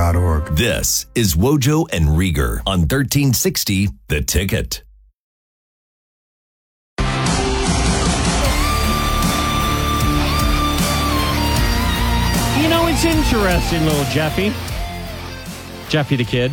www.wojocity.org. This is Wojo and Rieger on 1360 The Ticket. You know, it's interesting, little Jeffy the kid,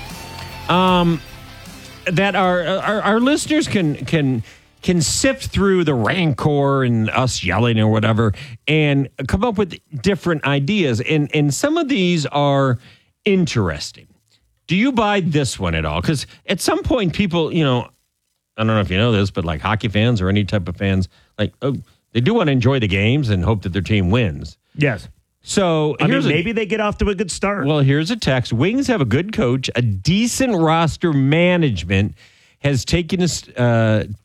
that our listeners can sift through the rancor and us yelling or whatever and come up with different ideas. And some of these are interesting. Do you buy this one at all? Because at some point people, I don't know if you know this, but like hockey fans or any type of fans, they do want to enjoy the games and hope that their team wins. Yes. So maybe they get off to a good start. Well, here's a text. Wings have a good coach, a decent roster management, has taken a stand.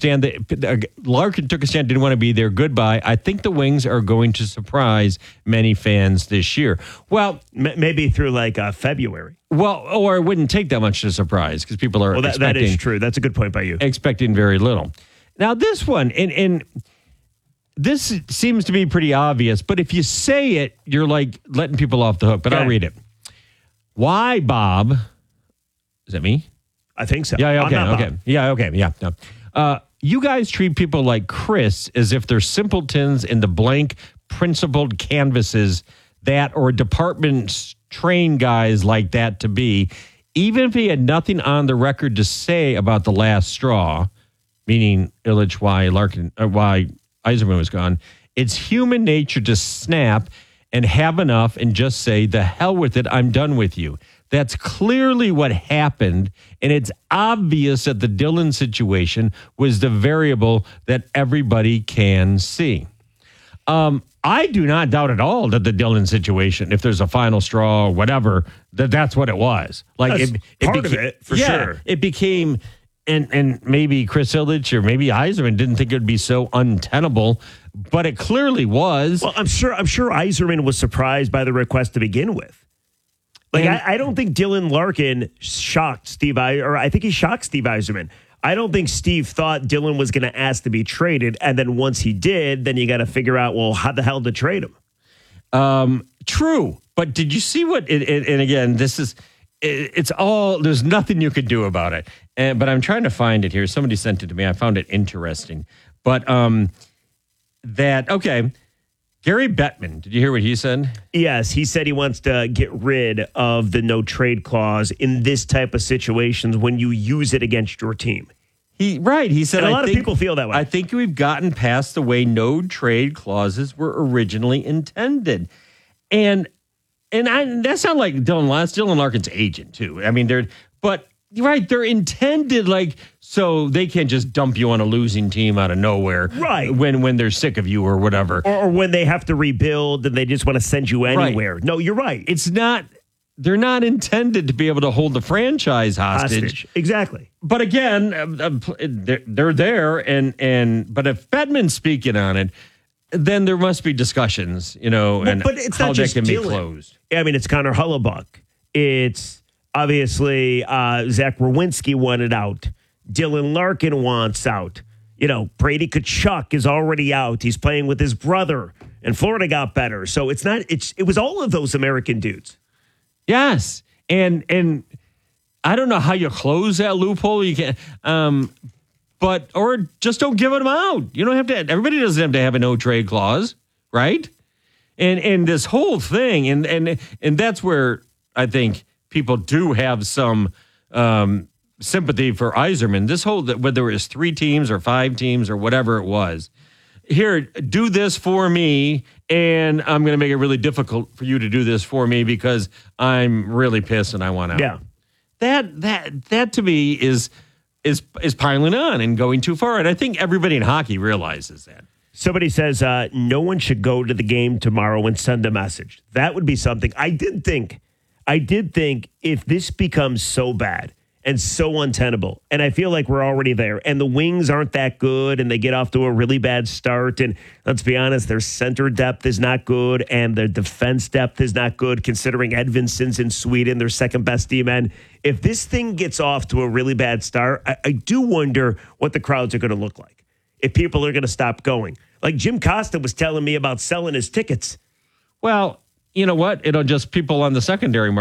Larkin took a stand, didn't want to be there. Goodbye. I think the Wings are going to surprise many fans this year. Well, maybe through February. Well, or it wouldn't take that much to surprise because people are expecting. That is true. That's a good point by you. Expecting very little. Now, this one, and this seems to be pretty obvious, but if you say it, you're like letting people off the hook. But I'll read it. Why, Bob? Is that me? I think so. Yeah, okay. Yeah, okay. Yeah. No. You guys treat people like Chris as if they're simpletons in the blank principled canvases that or departments train guys like that to be, even if he had nothing on the record to say about the last straw, meaning Illich, why Yzerman was gone. It's human nature to snap and have enough and just say, the hell with it, I'm done with you. That's clearly what happened, and it's obvious that the Dillon situation was the variable that everybody can see. I do not doubt at all that the Dillon situation, if there's a final straw or whatever, that's what it was. That's part of it, for sure. It became... And maybe Chris Illich or maybe Yzerman didn't think it would be so untenable, but it clearly was. Well, I'm sure Yzerman was surprised by the request to begin with. I don't think Dylan Larkin shocked Steve, or I think he shocked Steve Yzerman. I don't think Steve thought Dylan was going to ask to be traded, and then once he did, then you got to figure out, well, how the hell to trade him? True, but did you see what? And again, this is. It's all, there's nothing you could do about it. But I'm trying to find it here. Somebody sent it to me. I found it interesting. But Gary Bettman, did you hear what he said? Yes, he said he wants to get rid of the no trade clause in this type of situations when you use it against your team. He said, and a lot of people feel that way. I think we've gotten past the way no trade clauses were originally intended. And that sounds like Dylan Larkin's agent too. I mean, they're intended so they can't just dump you on a losing team out of nowhere, right? When they're sick of you or whatever, or when they have to rebuild and they just want to send you anywhere. Right. No, you're right. It's not. They're not intended to be able to hold the franchise hostage. Exactly. But again, they're there, but if Bettman's speaking on it, then there must be discussions, and but it's how not that just can Dylan. be closed. I mean, it's Connor Hellebuyck. It's obviously Zach Werenski wanted out. Dylan Larkin wants out. Brady Tkachuk is already out. He's playing with his brother, and Florida got better. So it was all of those American dudes. Yes, and I don't know how you close that loophole. You can't. Or just don't give them out. You don't have to. Everybody doesn't have to have a no trade clause, right? And this whole thing, and that's where I think people do have some sympathy for Yzerman. This whole, whether it was 3 teams or 5 teams or whatever it was, here, do this for me, and I'm going to make it really difficult for you to do this for me because I'm really pissed and I want out. Yeah, that to me is piling on and going too far. And I think everybody in hockey realizes that. Somebody says no one should go to the game tomorrow and send a message. That would be something. I did think if this becomes so bad and so untenable, and I feel like we're already there, and the Wings aren't that good, and they get off to a really bad start, and let's be honest, their center depth is not good, and their defense depth is not good, considering Edvinsson's in Sweden, their second best D-man. If this thing gets off to a really bad start, I do wonder what the crowds are going to look like. If people are going to stop going. Like Jim Costa was telling me about selling his tickets. Well, you know what? It'll just people on the secondary market